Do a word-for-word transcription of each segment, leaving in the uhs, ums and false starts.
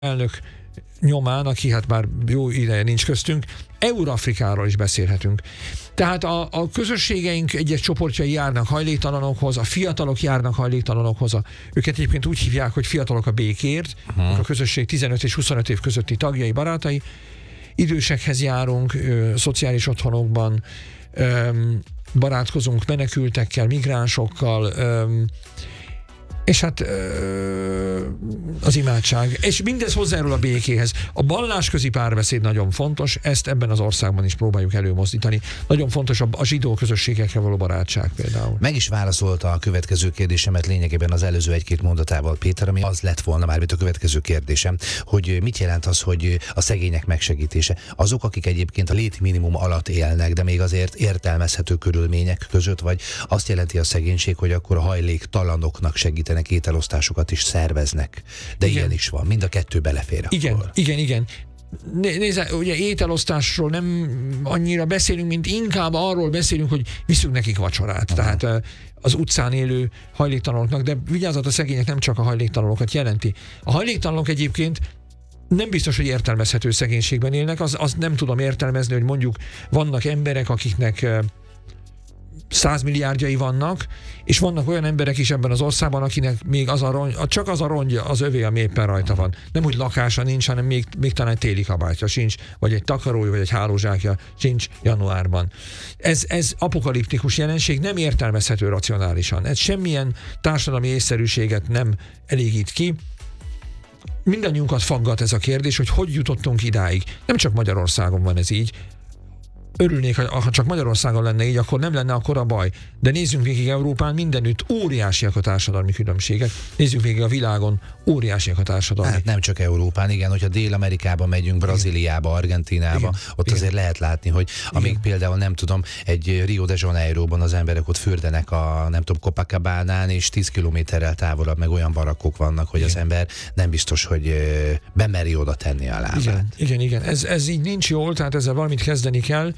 elnök nyomán, aki hát már jó ideje nincs köztünk, Eurafrikáról is beszélhetünk. Tehát a, a közösségeink egyes csoportjai járnak hajléktalanokhoz, a fiatalok járnak hajléktalanokhoz, a, őket egyébként úgy hívják, hogy fiatalok a békért, uh-huh. a közösség tizenöt és huszonöt év közötti tagjai, barátai. Idősekhez járunk, ö, szociális otthonokban, ö, barátkozunk menekültekkel, migránsokkal, ö, és hát ö, az imádság. És mindez hozzájárul a békéhez. A vallásközi párbeszéd nagyon fontos, ezt ebben az országban is próbáljuk előmozdítani. Nagyon fontos a, a zsidó közösségekre való barátság például. Meg is válaszolta a következő kérdésemet lényegében az előző egy-két mondatával, Péter, ami az lett volna már, mint a következő kérdésem, hogy mit jelent az, hogy a szegények megsegítése. Azok, akik egyébként a létminimum alatt élnek, de még azért értelmezhető körülmények között, vagy azt jelenti a szegénység, hogy akkor a hajléktalanoknak segítenek, ételosztásokat is szerveznek. De igen. Ilyen is van. Mind a kettő belefér. Igen, akkor. igen, igen. Nézd, ugye ételosztásról nem annyira beszélünk, mint inkább arról beszélünk, hogy viszünk nekik vacsorát. Aha. Tehát az utcán élő hajléktalanoknak, de vigyázzat, a szegények nem csak a hajléktalanokat jelenti. A hajléktalanok egyébként nem biztos, hogy értelmezhető szegénységben élnek, az, az nem tudom értelmezni, hogy mondjuk vannak emberek, akiknek százmilliárdjai vannak, és vannak olyan emberek is ebben az országban, akinek még az a rongy, csak az a rongyja az övé, ami éppen rajta van. Nem, hogy lakása nincs, hanem még, még talán egy téli kabátja sincs, vagy egy takarója, vagy egy hálózsákja sincs januárban. Ez, ez apokaliptikus jelenség, nem értelmezhető racionálisan. Ez semmilyen társadalmi észszerűséget nem elégít ki. Mindannyiunkat faggat ez a kérdés, hogy hogy jutottunk idáig. Nem csak Magyarországon van ez így. Örülnék, ha csak Magyarországon lenne így, akkor nem lenne akkora baj. De nézzünk végig Európán, mindenütt óriásiak a társadalmi különbségek. Nézzük végig a világon, óriásiak a társadalmi. Hát nem csak Európán, igen, hogyha Dél-Amerikába megyünk, Brazíliába, Argentínába, igen. ott igen. azért lehet látni, hogy amíg igen. például nem tudom, egy Rio de Janeiroban az emberek ott fürdenek a nem tudom, Copacabánán, és tíz kilométerrel távolabb meg olyan barakkok vannak, hogy igen. az ember nem biztos, hogy bemeri oda tenni a lábát. Igen, igen, igen. Ez, ez így nincs jól, tehát ezzel valamit kezdeni kell.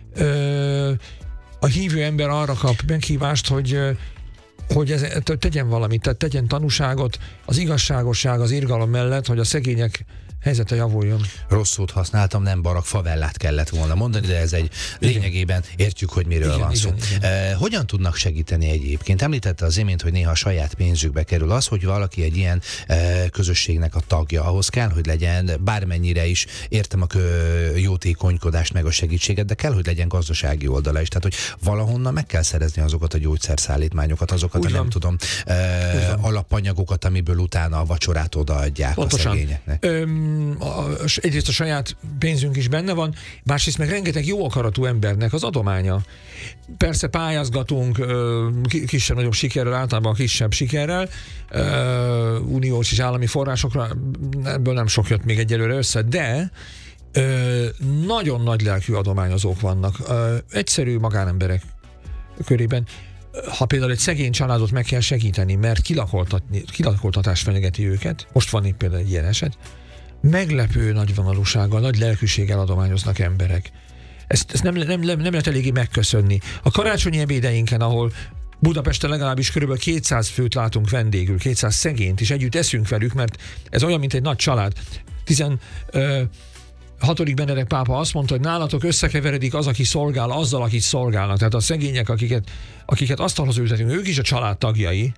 Ö, a hívő ember arra kap meghívást, hogy, hogy ez, tegyen valamit, tehát tegyen tanúságot az igazságosság, az irgalom mellett, hogy a szegények helyzete javuljon. Rossz szót használtam, nem barak, favellát kellett volna mondani, de ez egy lényegében értjük, hogy miről igen, van igen, szó. Igen. Uh, hogyan tudnak segíteni egyébként? Említette az imént, hogy néha a saját pénzükbe kerül az, hogy valaki egy ilyen uh, közösségnek a tagja. Ahhoz kell, hogy legyen, bármennyire is értem a kö- jótékonykodást meg a segítséget, de kell, hogy legyen gazdasági oldala is. Tehát, hogy valahonnan meg kell szerezni azokat a gyógyszerszállítmányokat, azokat Úgy a nem van. tudom uh, alapanyagokat, amiből utána a vacsorát odaadják Pontosan. a szegényeknek. Öm, A, egyrészt a saját pénzünk is benne van, másrészt meg rengeteg jó akaratú embernek az adománya. Persze pályázgatunk kisebb-nagyobb sikerrel, általában kisebb sikerrel, uniós és állami forrásokra, ebből nem sok jött még egyelőre össze, de nagyon nagy lelkű adományozók vannak. Egyszerű magánemberek körében. Ha például egy szegény családot meg kell segíteni, mert kilakoltatás fenyegeti őket, most van itt például egy ilyen eset, meglepő nagyvonalúsággal, nagy lelkűséggel adományoznak emberek. Ezt, ezt nem, nem, nem, nem lehet eléggé megköszönni. A karácsonyi ebédeinken, ahol Budapesten legalábbis kb. kétszáz főt látunk vendégül, kétszáz szegényt, és együtt eszünk velük, mert ez olyan, mint egy nagy család. tizenhatodik Benedek pápa azt mondta, hogy nálatok összekeveredik az, aki szolgál, azzal, akit szolgálnak. Tehát a szegények, akiket, akiket asztalhoz ültetünk, ők is a család tagjai.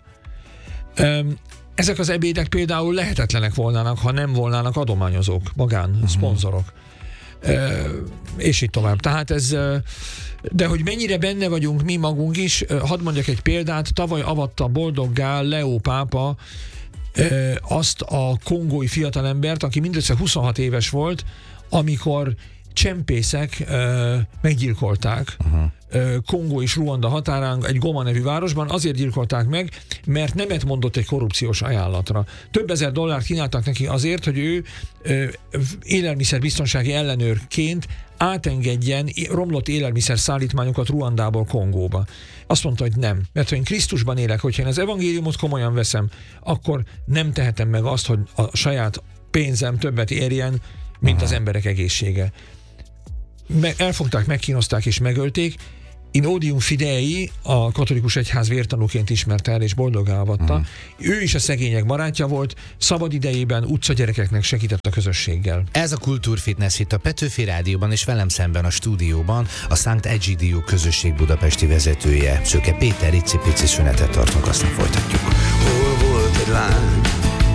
Ezek az ebédek például lehetetlenek volnának, ha nem volnának adományozók, magán, uh-huh. szponzorok. E, és így tovább. Tehát ez, de hogy mennyire benne vagyunk mi magunk is, hadd mondjak egy példát, tavaly avatta boldoggá Leó pápa e, azt a kongói fiatalembert, aki mindössze huszonhat éves volt, amikor csempészek e, meggyilkolták uh-huh. Kongó és Ruanda határán egy Goma nevű városban, azért gyilkolták meg, mert nemet mondott egy korrupciós ajánlatra. Több ezer dollárt kínáltak neki azért, hogy ő élelmiszerbiztonsági ellenőrként átengedjen romlott élelmiszer szállítmányokat Ruandából Kongóba. Azt mondta, hogy nem, mert ha én Krisztusban élek, hogyha én az evangéliumot komolyan veszem, akkor nem tehetem meg azt, hogy a saját pénzem többet érjen, mint Aha. az emberek egészsége. Elfogták, megkínozták és megölték, In odium fidei, a katolikus egyház vértanúként ismerte el és boldoggá avatta. Mm. Ő is a szegények barátja volt, szabad idejében utcagyerekeknek segített a közösséggel. Ez a Kultúrfitness itt a Petőfi Rádióban, és velem szemben a stúdióban a Szent Egidiu közösség budapesti vezetője, Szöke Péter. Icipici szünetet tartunk, aztán folytatjuk. Hol volt egy lány,